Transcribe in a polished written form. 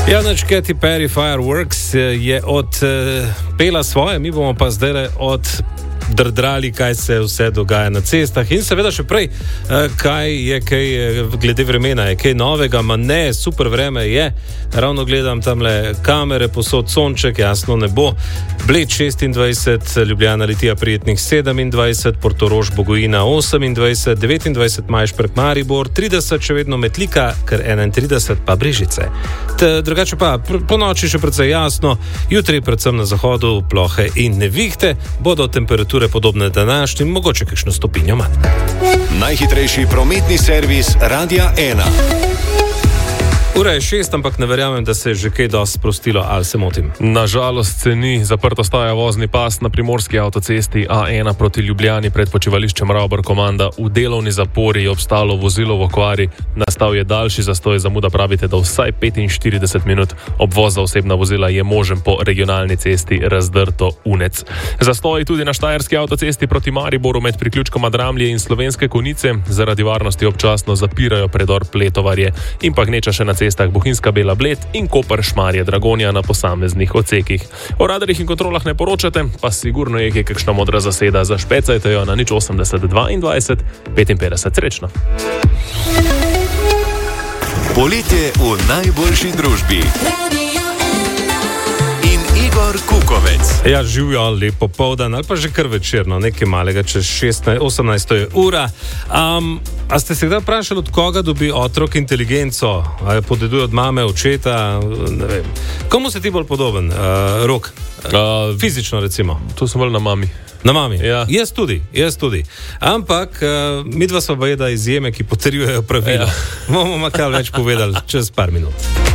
Janač Katy Perry Fireworks je odpela svoje, mi bomo pa zdaj drdrali, kaj se vse dogaja na cestah in seveda še prej, kaj glede vremena, je kaj novega, ma ne, super vreme je, ravno gledam tamle kamere, posod sonček, jasno ne bo, Bled 26, Ljubljana Litija prijetnih 27, Portorož Bogojina 28, 29 Majšperk Maribor, 30 še vedno Metlika, ker 31 pa Brežice. Drugače pa po noči še precej jasno, jutri predvsem na zahodu plohe in nevihte, bodo temperature podobne današnjim, mogoče kakšno stopinjo manj. Najhitrejši prometni servis Radia 1. Ura je 6, ampak ne verjamem, da se je že kaj dosti sprostilo, ali se motim? Nažalost se ni. Zaprt ostaja vozni pas na primorski avtocesti A1 proti Ljubljani pred počivališčem Ravbar komanda. V delovni zapori je obstalo vozilo v okvari. Nastal je daljši zastoj, zamuda pravite, da vsaj 45 minut. Obvoz za osebna vozila je možen po regionalni cesti Razdrto-Unec. Zastoj tudi na štajerski avtocesti proti Mariboru med priključkoma Dramlje in Slovenske Konjice. Zaradi varnosti občasno zapirajo predor Pletovarje in pa gneča še na cestah Bohinjska Bela Bled in Koper Šmarje Dragonja na posameznih odsekih. O radarjih in kontrolah ne poročate, pa sigurno je kakšna modra zaseda. Zašpecajte jo na 080 22 55. Srečno. Poletje v najboljši družbi. Igor Kukovec. Ja, živijo, lepo popoldan ali pa že kar večerno, nekaj malega, čez 18 je ura. A ste se kdaj vprašali, od koga dobi otrok inteligenco? Ali podeduje od mame, očeta, ne vem. Komu se ti bolj podoben, Rok? Fizično recimo. To sem bolj na mami. Na mami? Ja. Jaz tudi. Ampak midva sva bajeda izjeme, ki potrjujejo pravila. Bomo makar več povedali čez par minut.